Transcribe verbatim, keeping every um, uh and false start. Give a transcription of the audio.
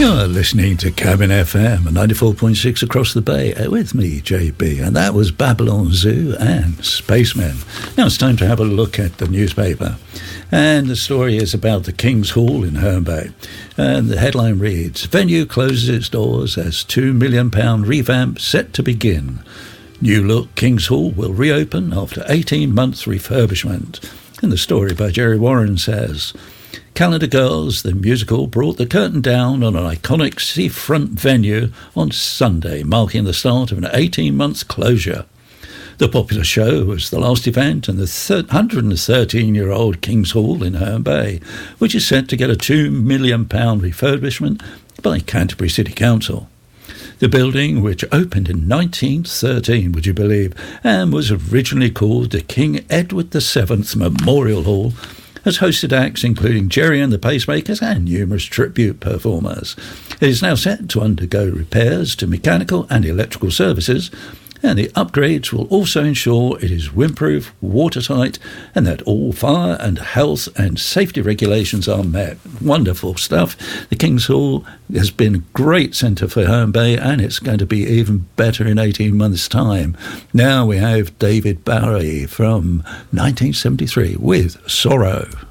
You're listening to Cabin F M, ninety-four point six across the bay, with me, J B, and that was Babylon Zoo and Spacemen. Now it's time to have a look at the newspaper. And the story is about the King's Hall in Herne Bay. And the headline reads, Venue closes its doors as two million pounds revamp set to begin. New look King's Hall will reopen after eighteen months refurbishment. And the story by Jerry Warren says, Calendar Girls, the musical, brought the curtain down on an iconic seafront venue on Sunday, marking the start of an eighteen-month closure. The popular show was the last event in the one hundred thirteen-year-old King's Hall in Herne Bay, which is set to get a two million pounds refurbishment by Canterbury City Council. The building, which opened in nineteen thirteen, would you believe, and was originally called the King Edward the Seventh Memorial Hall, has hosted acts including Jerry and the Pacemakers and numerous tribute performers. It is now set to undergo repairs to mechanical and electrical services, and the upgrades will also ensure it is windproof, watertight, and that all fire and health and safety regulations are met. Wonderful stuff. The King's Hall has been a great centre for Herne Bay, and it's going to be even better in eighteen months' time. Now we have David Bowie from nineteen seventy-three with Sorrow.